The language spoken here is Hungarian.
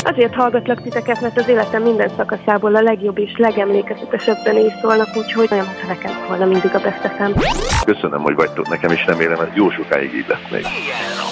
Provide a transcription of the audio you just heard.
Azért hallgatlak titeket, mert az életem minden szakaszából a legjobb és legemlékezetesebb zenéi szólnak, úgyhogy olyan, mintha nekem szólna mindig a Best FM. Köszönöm, hogy vagytok nekem, és remélem, ez jó sokáig így lesz még.